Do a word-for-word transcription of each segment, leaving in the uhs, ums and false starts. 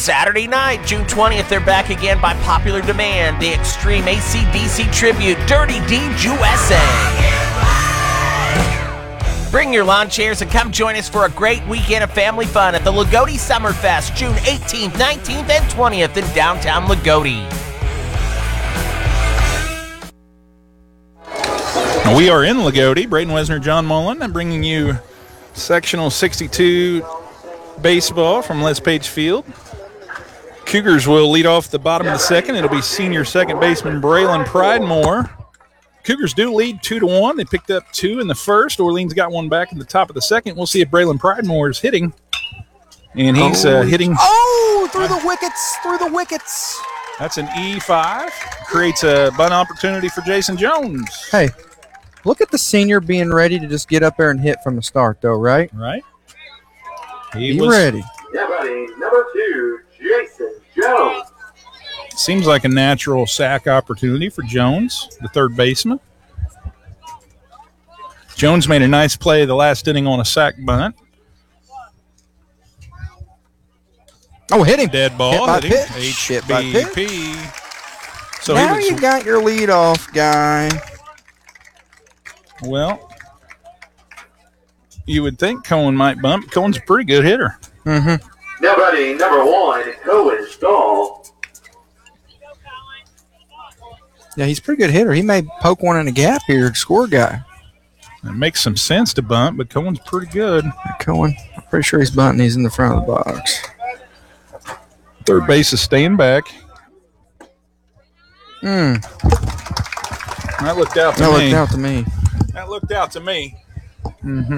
Saturday night, June twentieth, they're back again by popular demand. The Extreme A C D C Tribute, Dirty Deeds U S A. Bring your lawn chairs and come join us for a great weekend of family fun at the Lagodi Summerfest, June eighteenth, nineteenth, and twentieth in downtown Lagodi. We are in Lagodi. Braden Wesner, John Mullen. I'm bringing you sectional sixty-two baseball from Les Page Field. Cougars will lead off the bottom of the second. It'll be senior second baseman Braylon Pridemore. Cougars do lead two to one. They picked up two in the first. Orleans got one back in the top of the second. We'll see if Braylon Pridemore is hitting. And he's oh. uh, hitting. Oh, through the wickets, through the wickets. That's an E five. Creates a bunt opportunity for Jason Jones. Hey. Look at the senior being ready to just get up there and hit from the start, though, right? Right. He Be was ready. Yeah, buddy. Number two, Jason Jones. Seems like a natural sack opportunity for Jones, the third baseman. Jones made a nice play the last inning on a sack bunt. Oh, hit him. Dead ball. Hit by hit him. pitch. Hit by H B P. pitch. So now he was, you got your leadoff guy. Well, you would think Cohen might bump. Cohen's a pretty good hitter. Mm-hmm. Now, buddy, number one, Cohen Stahl. Yeah, he's a pretty good hitter. He may poke one in the gap here to score a guy. It makes some sense to bunt, but Cohen's pretty good. Cohen, I'm pretty sure he's bunting. He's in the front of the box. Third base is staying back. Mm. That looked out to that me. That looked out to me. That looked out to me. Mm-hmm.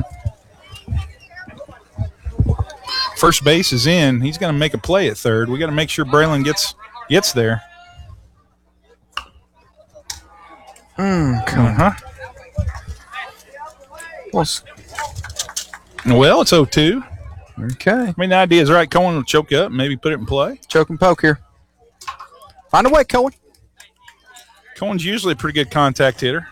First base is in. He's going to make a play at third. We got to make sure Braylon gets gets there. Mm, uh-huh. Well, well, it's oh two. Okay. I mean, the idea is right. Cohen will choke up, maybe put it in play. Choke and poke here. Find a way, Cohen. Cohen's usually a pretty good contact hitter.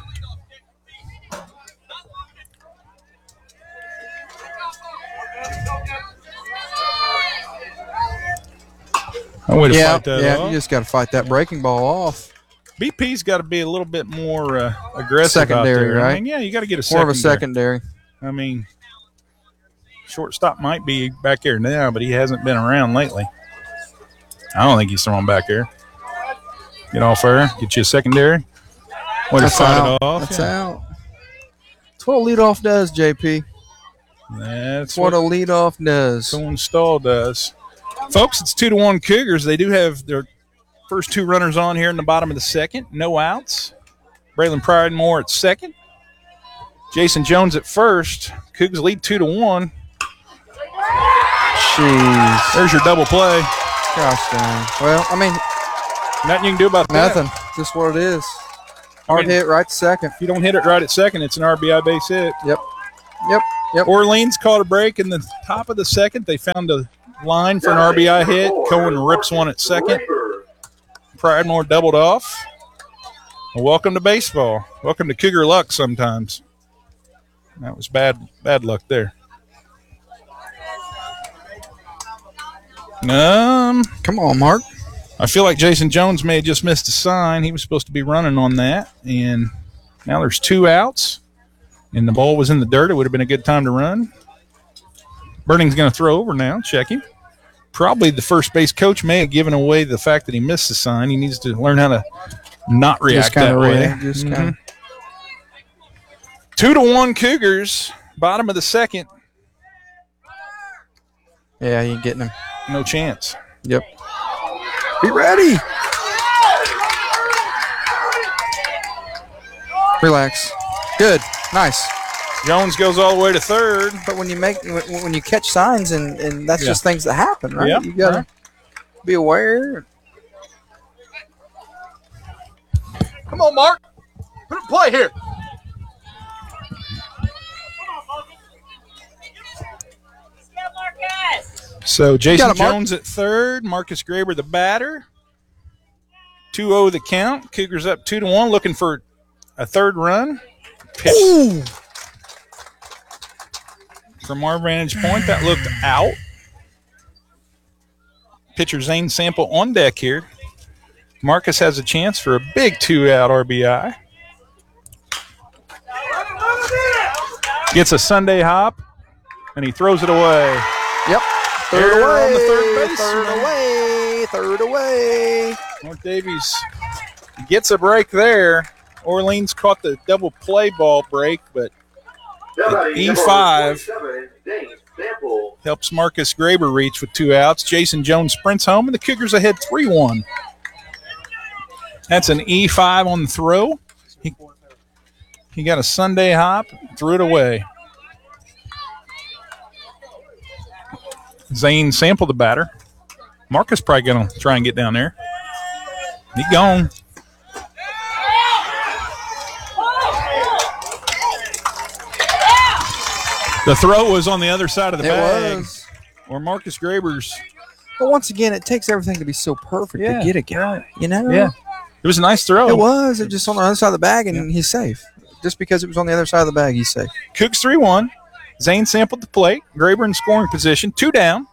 Oh, way to yeah, fight that yeah, off. You just got to fight that breaking ball off. B P's got to be a little bit more uh, aggressive secondary, out there. right? I mean, yeah, you got to get a more secondary. of a secondary. I mean, shortstop might be back there now, but he hasn't been around lately. I don't think he's throwing back there. Get off there, get you a secondary. Way to That's fight out. it off. That's yeah. out. That's what a leadoff does, J P. That's what, what a leadoff does. Cohen Stahl does. Folks, it's two to one Cougars. They do have their first two runners on here in the bottom of the second. No outs. Braylon Pridemore at second. Jason Jones at first. Cougs lead two to one. Jeez. There's your double play. Gosh dang. Well, I mean, nothing you can do about that. nothing. Just what it is. Hard I mean, hit right to second. If you don't hit it right at second, it's an R B I base hit. Yep. Yep. Yep. Orleans caught a break in the top of the second. They found a line for an R B I hit. Cohen rips one at second. Pridemore doubled off. Well, welcome to baseball. Welcome to Cougar luck sometimes. That was bad bad luck there. Um, Come on, Mark. I feel like Jason Jones may have just missed a sign. He was supposed to be running on that. And now there's two outs. And the ball was in the dirt. It would have been a good time to run. Burning's going to throw over now. Check him. Probably the first base coach may have given away the fact that he missed the sign. He needs to learn how to not react that way. React, just mm-hmm. kinda. Two to one Cougars. Bottom of the second. Yeah, you ain't getting him. No chance. Yep. Be ready. Relax. Good. Nice. Jones goes all the way to third. But when you make when, when you catch signs and, and that's Yeah. just things that happen, right? Yeah. You gotta Right. be aware. Come on, Mark. Put a play here. So Jason got it, Mark. Jones at third, Marcus Graber the batter. two oh the count. Cougars up two to one, looking for a third run. Pitch. Ooh. From our vantage point, that looked out. Pitcher Zane Sample on deck here. Marcus has a chance for a big two-out R B I. Gets a Sunday hop, and he throws it away. Yep. Third Error away. on the third base. Third away. Third away. North Davies gets a break there. Orleans caught the double play ball break, but E five helps Marcus Graber reach with two outs. Jason Jones sprints home, and the Cougars ahead three one. That's an E five on the throw. He, he got a Sunday hop, threw it away. Zane Sample the batter. Marcus probably going to try and get down there. He gone. The throw was on the other side of the It bag. was. Or Marcus Graber's. But once again, it takes everything to be so perfect Yeah, to get a guy. You know? Yeah. It was a nice throw. It was. It just on the other side of the bag, and he's safe. Just because it was on the other side of the bag, he's safe. Cougs three one. Zane Sample at the plate. Graber in scoring position. Two down.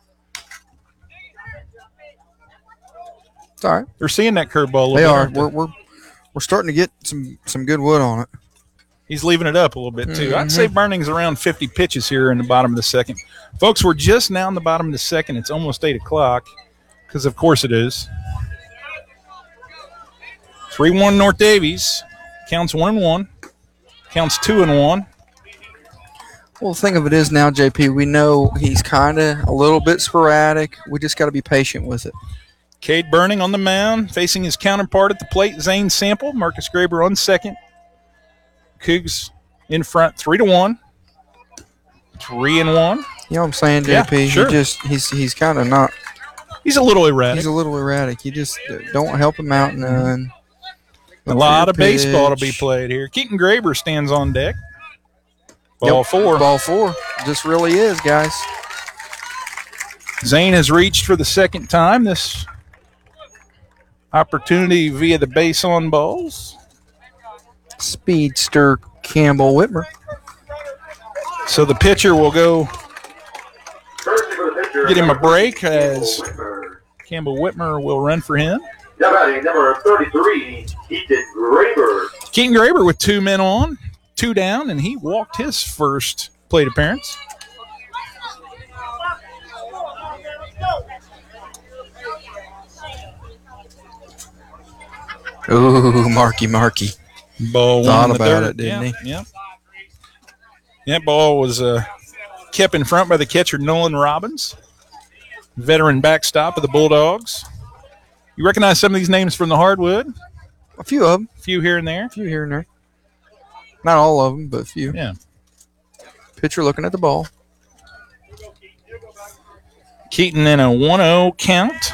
It's all right. They're seeing that curveball a little They bit. are. aren't they? We're, we're we're starting to get some some good wood on it. He's leaving it up a little bit, too. Mm-hmm. I'd say Burning's around fifty pitches here in the bottom of the second. Folks, we're just now in the bottom of the second. It's almost eight o'clock, because of course it is. three one North Davies. Counts one and one. Counts two and one. Well, the thing of it is now, J P, we know he's kind of a little bit sporadic. We just got to be patient with it. Cade Burning on the mound, facing his counterpart at the plate, Zane Sample. Marcus Graber on second. Cougs in front, three to one. Three and one. You know what I'm saying, J P? Yeah, sure. He just he's he's kind of not. He's a little erratic. He's a little erratic. You just don't help him out none. A lot of Pitch. baseball to be played here. Keaton Graber stands on deck. Ball Yep, four. Ball four. Just really is, guys. Zane has reached for the second time this opportunity via the base on balls. Speedster Campbell Whitmer. So the pitcher will go get him a break as Campbell Whitmer will run for him. Now batting number thirty-three, Keaton Graber. Keaton Graber with two men on, two down, and he walked his first plate appearance. Ooh, Marky Marky. Ball Thought one in the about third. it, didn't yeah, he? Yeah. That ball was uh, kept in front by the catcher, Nolan Robbins, veteran backstop of the Bulldogs. You recognize some of these names from the hardwood? A few of them. A few here and there. A few here and there. Not all of them, but a few. Yeah. Pitcher looking at the ball. Keaton in a one oh count.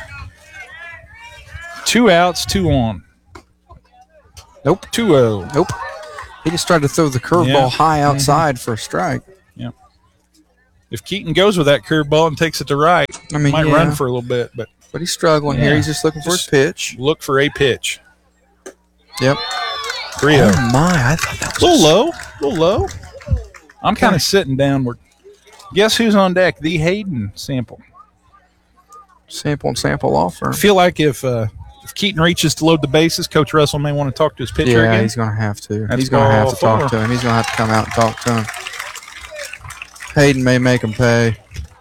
Two outs, two on. Nope. two oh. Nope. He just tried to throw the curveball Yeah. high outside for a strike. Yeah. If Keaton goes with that curveball and takes it to right, I mean, might yeah, run for a little bit, but but he's struggling Yeah. here. He's just looking for his Just- pitch. look for a pitch. Yep. three oh. Oh my! I thought that was A little low, a little low. I'm kind of sitting downward. Guess who's on deck? The Hayden Sample. Sample and sample offer. I feel like if uh, if Keaton reaches to load the bases, Coach Russell may want to talk to his pitcher Yeah, again. he's going to have to. That's he's going to have to ball talk four. to him. He's going to have to come out and talk to him. Hayden may make him pay.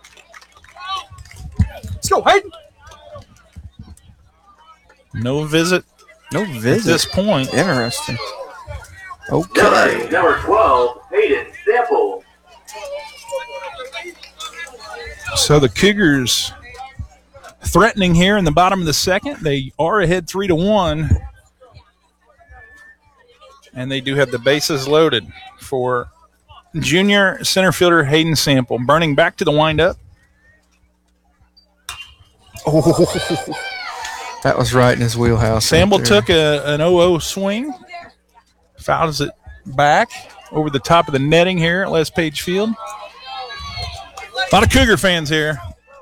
Let's go, Hayden. No visit No at visit. this point. Interesting. Now Okay. batting number twelve, Hayden Sample. So the Cougars threatening here in the bottom of the second. They are ahead three to one. And they do have the bases loaded for junior center fielder Hayden Sample. Burning back to the windup. Oh, that was right in his wheelhouse. Sample right there. took a, an oh oh swing. Fouls it back over the top of the netting here at Les Page Field. A lot of Cougar fans here.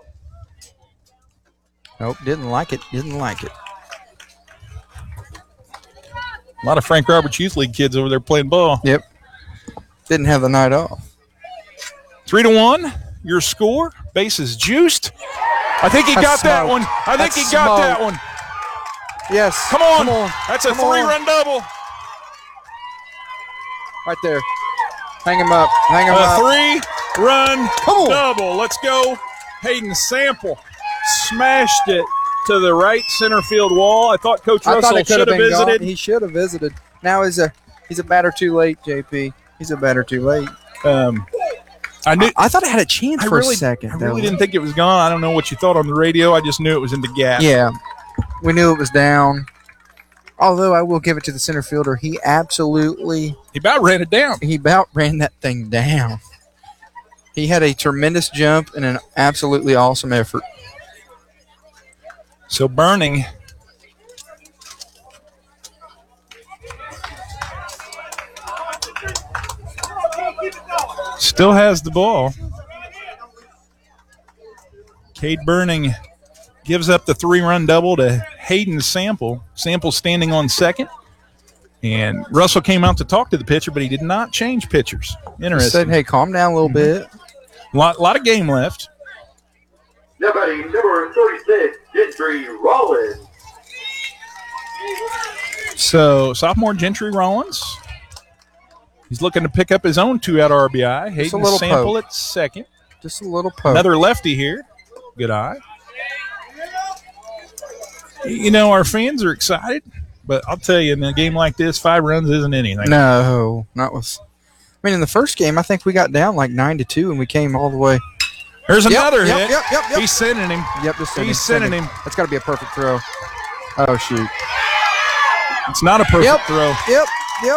Nope, didn't like it. Didn't like it. A lot of Frank Roberts Youth League kids over there playing ball. Yep. Didn't have the night off. Three to one. Your score. Bases juiced. I think he That's got that smoke. one. I think That's he got that smoke. one. Yes. Come on. Come on. That's a Come on. three-run double. Right there. Hang him up. Hang him A up. three-run Come on. double. Let's go. Hayden Sample smashed it to the right center field wall. I thought Coach I Russell thought it could should have have been gone. visited. He should have visited. Now he's a he's a batter too late, J P. He's a batter too late. Um, I knew. I thought it had a chance I for really, a second. I though. really didn't think it was gone. I don't know what you thought on the radio. I just knew it was in the gap. Yeah, we knew it was down. Although I will give it to the center fielder, he absolutely He about ran it down. he about ran that thing down. He had a tremendous jump and an absolutely awesome effort. So Burning still has the ball. Cade Burning gives up the three-run double to Hayden Sample. Sample standing on second. And Russell came out to talk to the pitcher, but he did not change pitchers. He Interesting. said, "Hey, calm down a little bit." lot, lot of game left. Nobody, number thirty-six, Gentry Rollins. So sophomore Gentry Rollins. He's looking to pick up his own two-out R B I. Hayden little Sample poke. at second. Just a little poke. Another lefty here. Good eye. You know, our fans are excited, but I'll tell you, in a game like this, five runs isn't anything. No, not with. I mean, in the first game, I think we got down like nine to two, and we came all the way. There's Yep, another yep, hit. yep, yep, yep. He's sending him. Yep, just send He's him, send sending him. That's got to be a perfect throw. Oh shoot. It's not a perfect Yep. throw. Yep, yep.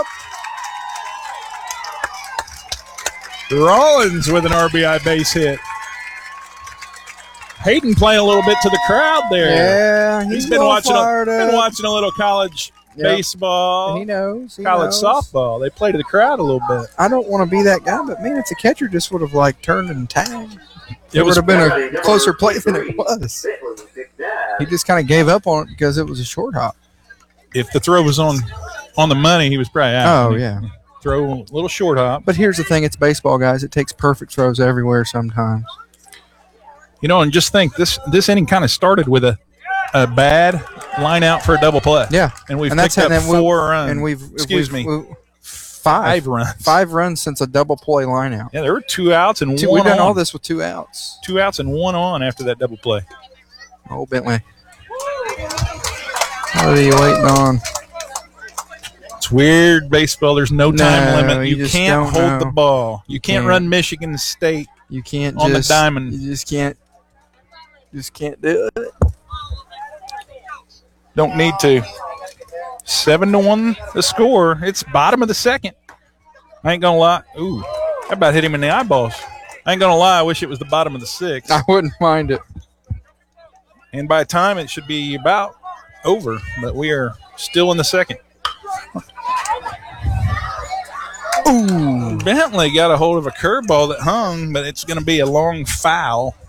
Rollins with an R B I base hit. Hayden playing a little bit to the crowd there. Yeah, he's, he's been all watching a, fired been up. watching a little college Yep. baseball, He knows. He college knows. softball. They play to the crowd a little bit. I don't want to be that guy, but man, if the catcher just would have like turned and tagged, It it would was have been Nobody, a number closer play than it twenty-three, was. Bentley McNabb. He just kind of gave up on it because it was a short hop. if the throw was on on the money, he was probably out. Oh yeah. Throw a little short hop. But here's the thing: it's baseball, guys. It takes perfect throws everywhere sometimes. You know, and just think this this inning kind of started with a a bad line out for a double play. Yeah, and we've and that's picked how- up and we- four runs. and we've excuse we've- me, we- five five runs. five runs since a double play line out. Yeah, there were two outs and Two, one we've done on. all this with two outs. Two outs and one on after that double play. Oh, Bentley. What are you waiting on? It's weird baseball. There's no time No, limit. you You, just can't don't hold the know. ball. You can't can't. run Michigan State. You can't On the just diamond. You just can't. Just can't do it. Don't need to. Seven to one the score. It's bottom of the second. I ain't gonna lie. Ooh, that about hit him in the eyeballs. I ain't gonna lie. I wish it was the bottom of the sixth. I wouldn't mind it. And by time it should be about over, but we are still in the second. Ooh, Bentley got a hold of a curveball that hung, but it's going to be a long foul.